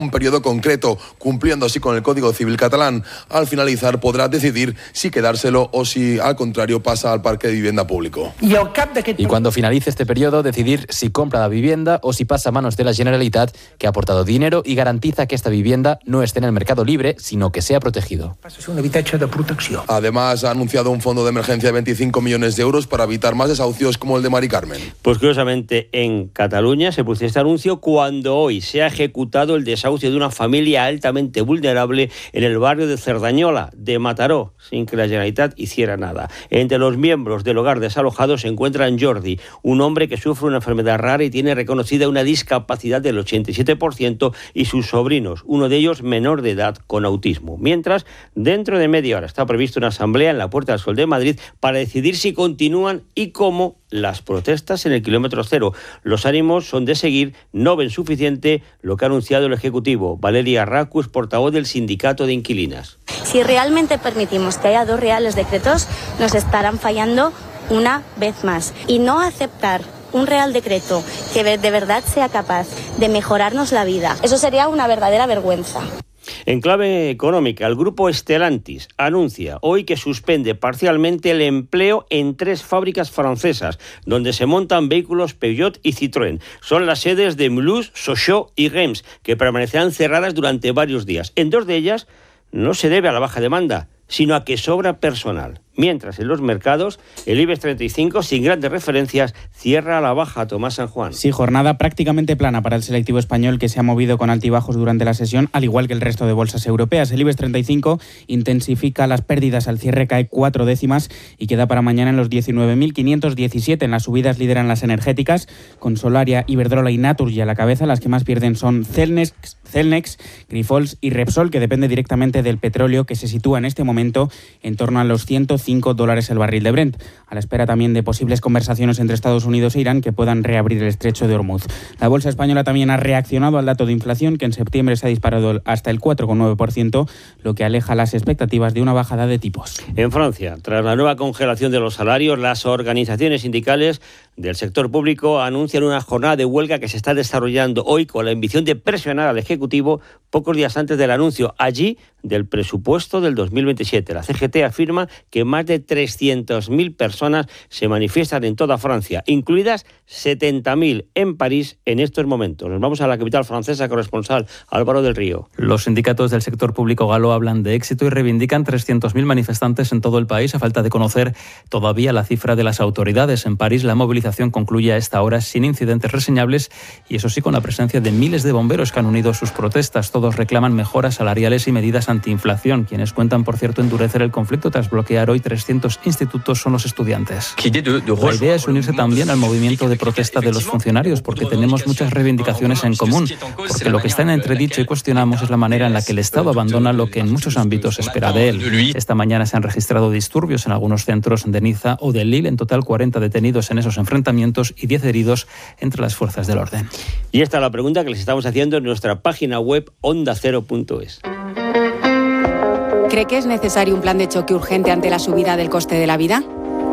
un periodo concreto, cumpliendo así con el Código Civil catalán. Al finalizar podrá decidir si quedárselo o si, al contrario, pasa al parque de vivienda público. Y cuando finalice este periodo, decidir si compra la vivienda o si pasa a manos de la Generalitat, que ha aportado dinero y garantiza que esta vivienda no esté en el mercado libre, sino que sea protegido. Además, ha anunciado un fondo de emergencia de 25 millones de euros para evitar más desahucios como el de Mari Carmen. Pues curiosamente, en Cataluña se produce este anuncio cuando hoy se ha ejecutado el desahucio de una familia altamente vulnerable en el barrio de Cerdañola, de Mataró, sin que la Generalitat hiciera nada. Entre los miembros del hogar desalojado se encuentran Jordi, un hombre que sufre una enfermedad rara y tiene reconocida una discapacidad del 87%, y sus sobrinos, uno de ellos menor de edad con autismo. Mientras, dentro de media hora está prevista una asamblea en la Puerta del Sol de Madrid para decidir si continúan y cómo las protestas en el kilómetro cero. Los ánimos son de seguir, no ven suficiente lo que ha anunciado el Ejecutivo. Valeria Racus, portavoz del Sindicato de Inquilinas. Si realmente permitimos que haya 2 reales decretos, nos estarán fallando una vez más. Y no aceptar un real decreto que de verdad sea capaz de mejorarnos la vida, eso sería una verdadera vergüenza. En clave económica, el grupo Stellantis anuncia hoy que suspende parcialmente el empleo en 3 fábricas francesas, donde se montan vehículos Peugeot y Citroën. Son las sedes de Mulhouse, Sochaux y Reims, que permanecerán cerradas durante varios días. En 2 de ellas no se debe a la baja demanda, sino a que sobra personal. Mientras en los mercados, el IBEX 35, sin grandes referencias, cierra a la baja. Tomás San Juan. Sí, jornada prácticamente plana para el selectivo español, que se ha movido con altibajos durante la sesión, al igual que el resto de bolsas europeas. El IBEX 35 intensifica las pérdidas, al cierre cae 4 décimas y queda para mañana en los 19.517. En las subidas lideran las energéticas, con Solaria, Iberdrola y Naturgy a la cabeza. Las que más pierden son Celnex, Grifols y Repsol, que depende directamente del petróleo, que se sitúa en este momento en torno a los $105 el barril de Brent, a la espera también de posibles conversaciones entre Estados Unidos e Irán que puedan reabrir el estrecho de Hormuz. La bolsa española también ha reaccionado al dato de inflación, que en septiembre se ha disparado hasta el 4,9%, lo que aleja las expectativas de una bajada de tipos. En Francia, tras la nueva congelación de los salarios, las organizaciones sindicales del sector público anuncian una jornada de huelga que se está desarrollando hoy con la ambición de presionar al Ejecutivo pocos días antes del anuncio allí del presupuesto del 2027. La CGT afirma que más de 300.000 personas se manifiestan en toda Francia, incluidas 70.000 en París en estos momentos. Nos vamos a la capital francesa, corresponsal Álvaro del Río. Los sindicatos del sector público galo hablan de éxito y reivindican 300.000 manifestantes en todo el país, a falta de conocer todavía la cifra de las autoridades. En París, la movilización concluye a esta hora sin incidentes reseñables y, eso sí, con la presencia de miles de bomberos que han unido sus protestas. Todos reclaman mejoras salariales y medidas antiinflación. Quienes cuentan, por cierto, endurecer el conflicto tras bloquear hoy 300 institutos son los estudiantes. La idea es unirse también al movimiento de protesta de los funcionarios, porque tenemos muchas reivindicaciones en común, porque lo que está en entredicho y cuestionamos es la manera en la que el Estado abandona lo que en muchos ámbitos espera de él. Esta mañana se han registrado disturbios en algunos centros de Niza o de Lille. En total, 40 detenidos en esos enfrentamientos y 10 heridos entre las fuerzas del orden. Y esta es la pregunta que les estamos haciendo en nuestra página web ondacero.es. ¿Cree que es necesario un plan de choque urgente ante la subida del coste de la vida?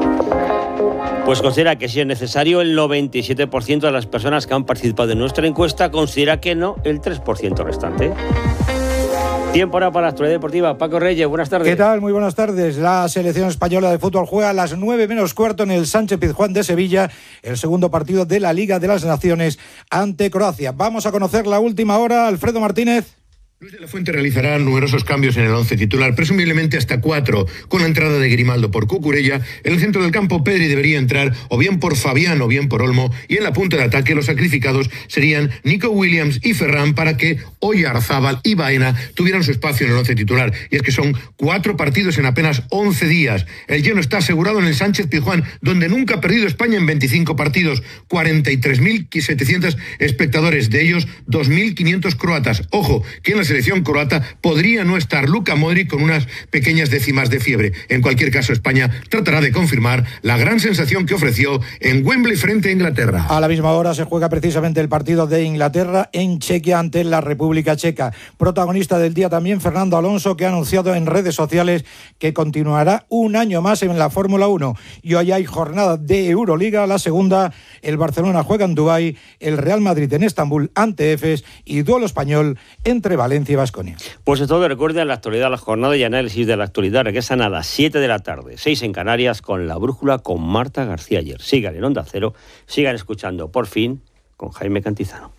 Pues considera que sí es necesario. El 97% de las personas que han participado en nuestra encuesta considera que no, el 3% restante. Tiempo ahora para la actualidad deportiva. Paco Reyes, buenas tardes. ¿Qué tal? Muy buenas tardes. La selección española de fútbol juega a las 9:15 en el Sánchez-Pizjuán de Sevilla, el segundo partido de la Liga de las Naciones ante Croacia. Vamos a conocer la última hora. Alfredo Martínez. Luis de la Fuente realizará numerosos cambios en el once titular, presumiblemente hasta 4, con la entrada de Grimaldo por Cucurella. En el centro del campo, Pedri debería entrar o bien por Fabián o bien por Olmo, y en la punta de ataque los sacrificados serían Nico Williams y Ferran para que Oyarzábal y Baena tuvieran su espacio en el once titular. Y es que son 4 partidos en apenas 11 días. El lleno está asegurado en el Sánchez-Pizjuán, donde nunca ha perdido España en 25 partidos, 43.700 espectadores, de ellos 2.500 croatas. Ojo, que en la selección croata podría no estar Luka Modric con unas pequeñas décimas de fiebre. En cualquier caso, España tratará de confirmar la gran sensación que ofreció en Wembley frente a Inglaterra. A la misma hora se juega precisamente el partido de Inglaterra en Chequia ante la República Checa. Protagonista del día también Fernando Alonso, que ha anunciado en redes sociales que continuará un año más en la Fórmula 1. Y hoy hay jornada de Euroliga, la segunda. El Barcelona juega en Dubái, el Real Madrid en Estambul ante Efes y duelo español entre Valencia y Baskonia. Pues es todo. Recuerden la actualidad, la jornada y análisis de la actualidad regresan a las 7 de la tarde, 6 en Canarias, con La Brújula con Marta García Ayer. Sigan en Onda Cero, sigan escuchando Por Fin con Jaime Cantizano.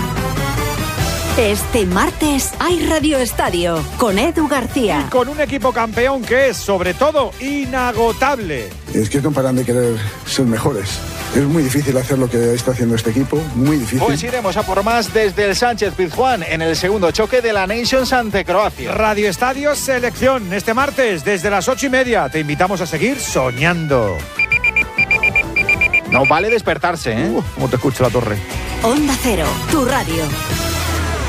Este martes hay Radio Estadio con Edu García. Y con un equipo campeón que es, sobre todo, inagotable. Es que no paran de querer ser mejores. Es muy difícil hacer lo que está haciendo este equipo, muy difícil. Pues iremos a por más desde el Sánchez-Pizjuán en el segundo choque de la Nations ante Croacia. Radio Estadio Selección, este martes desde las 8:30. Te invitamos a seguir soñando. No vale despertarse, ¿eh? Como te escucho la torre. Onda Cero, tu radio.